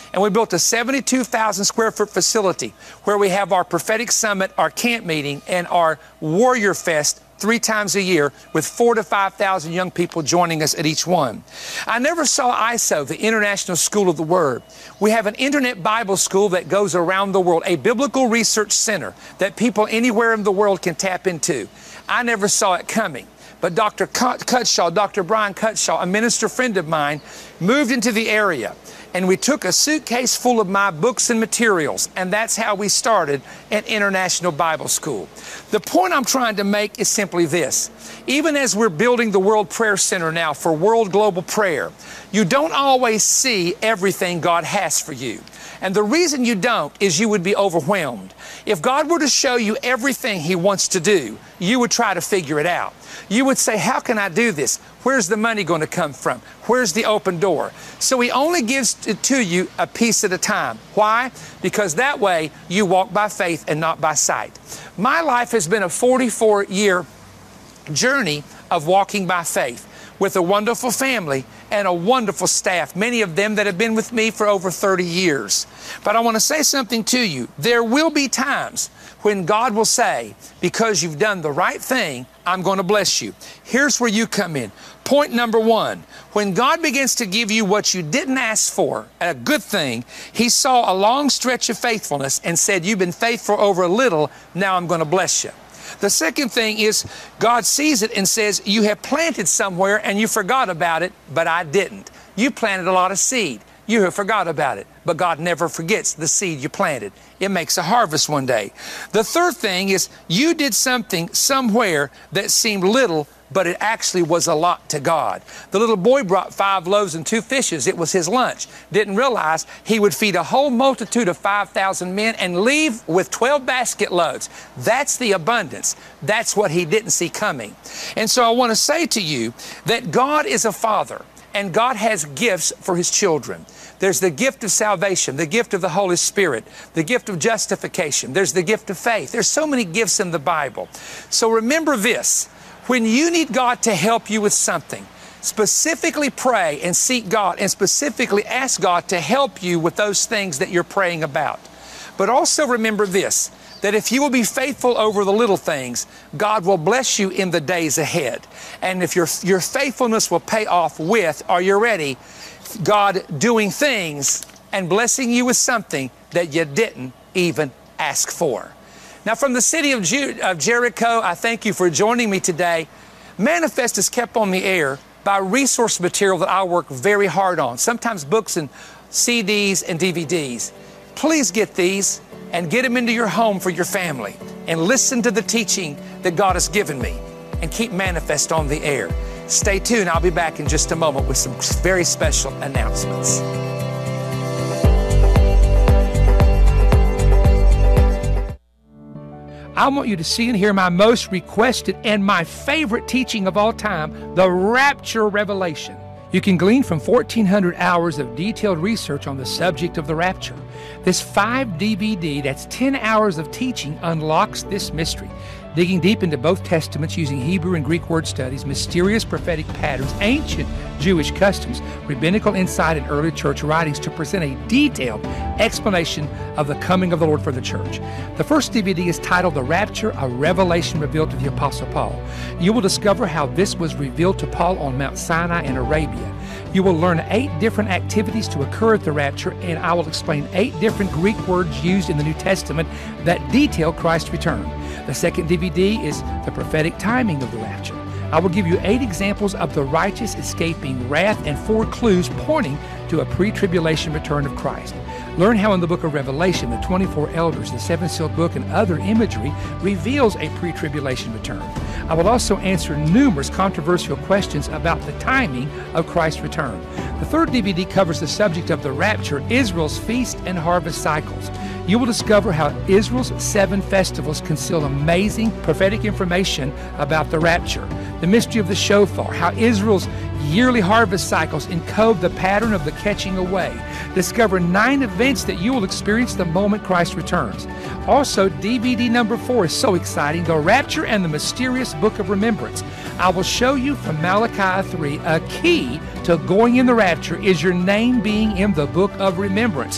And we built a 72,000 square foot facility where we have our prophetic summit, our camp meeting, and our Warrior Fest 3 times a year with 4,000 to 5,000 young people joining us at each one. I never saw ISO, the International School of the Word. We have an internet Bible school that goes around the world, a biblical research center that people anywhere in the world can tap into. I never saw it coming. But Dr. Cutshaw, Dr. Brian Cutshaw, a minister friend of mine, moved into the area. And we took a suitcase full of my books and materials, and that's how we started an International Bible School. The point I'm trying to make is simply this. Even as we're building the World Prayer Center now for World Global Prayer, you don't always see everything God has for you. And the reason you don't is you would be overwhelmed. If God were to show you everything He wants to do, you would try to figure it out. You would say, how can I do this? Where's the money going to come from? Where's the open door? So He only gives it to you a piece at a time. Why? Because that way you walk by faith and not by sight. My life has been a 44-year journey of walking by faith with a wonderful family and a wonderful staff, many of them that have been with me for over 30 years. But I want to say something to you. There will be times when God will say, because you've done the right thing, I'm going to bless you. Here's where you come in. Point number 1, when God begins to give you what you didn't ask for, a good thing, He saw a long stretch of faithfulness and said, you've been faithful over a little, now I'm going to bless you. The second thing is God sees it and says, you have planted somewhere and you forgot about it, but I didn't. You planted a lot of seed. You have forgot about it, but God never forgets the seed you planted. It makes a harvest one day. The third thing is you did something somewhere that seemed little, but it actually was a lot to God. The little boy brought 5 loaves and 2 fishes. It was his lunch. Didn't realize he would feed a whole multitude of 5,000 men and leave with 12 basket loads. That's the abundance. That's what he didn't see coming. And so I want to say to you that God is a father and God has gifts for His children. There's the gift of salvation, the gift of the Holy Spirit, the gift of justification. There's the gift of faith. There's so many gifts in the Bible. So remember this. When you need God to help you with something, specifically pray and seek God and specifically ask God to help you with those things that you're praying about. But also remember this, that if you will be faithful over the little things, God will bless you in the days ahead. And if your faithfulness will pay off with, are you ready, God doing things and blessing you with something that you didn't even ask for. Now, from the city of Jericho, I thank you for joining me today. Manifest is kept on the air by resource material that I work very hard on, sometimes books and CDs and DVDs. Please get these and get them into your home for your family and listen to the teaching that God has given me and keep Manifest on the air. Stay tuned. I'll be back in just a moment with some very special announcements. I want you to see and hear my most requested and my favorite teaching of all time, the Rapture Revelation. You can glean from 1,400 hours of detailed research on the subject of the rapture. This 5 DVD, that's 10 hours of teaching, unlocks this mystery, digging deep into both testaments using Hebrew and Greek word studies, mysterious prophetic patterns, ancient Jewish customs, rabbinical insight, and early church writings to present a detailed explanation of the coming of the Lord for the church. The first DVD is titled The Rapture, a Revelation Revealed to the Apostle Paul. You will discover how this was revealed to Paul on Mount Sinai in Arabia. You will learn 8 different activities to occur at the rapture, and I will explain 8 different Greek words used in the New Testament that detail Christ's return. The second DVD is the prophetic timing of the rapture. I will give you 8 examples of the righteous escaping wrath and 4 clues pointing to a pre-tribulation return of Christ. Learn how in the book of Revelation, the 24 elders, the 7-sealed book, and other imagery reveals a pre-tribulation return. I will also answer numerous controversial questions about the timing of Christ's return. The third DVD covers the subject of the rapture, Israel's feast and harvest cycles. You will discover how Israel's 7 festivals conceal amazing prophetic information about the rapture, the mystery of the shofar, how Israel's yearly harvest cycles encode the pattern of the catching away. Discover 9 events that you will experience the moment Christ returns. Also, DVD number 4 is so exciting, The Rapture and the Mysterious Book of Remembrance. I will show you from Malachi 3, a key to going in the rapture is your name being in the book of remembrance.